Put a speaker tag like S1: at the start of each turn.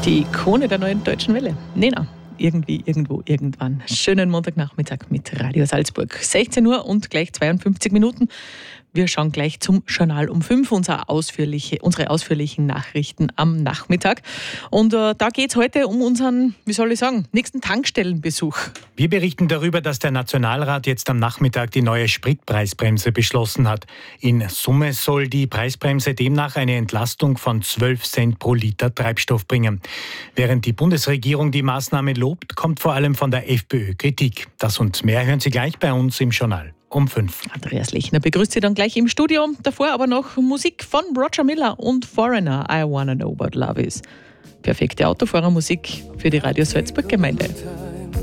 S1: Die Ikone der neuen deutschen Welle. Nena. Irgendwie, irgendwo, irgendwann. Schönen Montagnachmittag mit Radio Salzburg. 16 Uhr und gleich 52 Minuten. Wir schauen gleich zum Journal um 5, unsere ausführlichen Nachrichten am Nachmittag. Und da geht es heute um unseren, nächsten Tankstellenbesuch.
S2: Wir berichten darüber, dass der Nationalrat jetzt am Nachmittag die neue Spritpreisbremse beschlossen hat. In Summe soll die Preisbremse demnach eine Entlastung von 12 Cent pro Liter Treibstoff bringen. Während die Bundesregierung die Maßnahme lobt, kommt vor allem von der FPÖ Kritik. Das und mehr hören Sie gleich bei uns im Journal um 5.
S1: Andreas Lechner begrüßt Sie dann gleich im Studio. Davor aber noch Musik von Roger Miller und Foreigner. I Wanna Know What Love Is. Perfekte Autofahrermusik für die Radio Salzburg Gemeinde.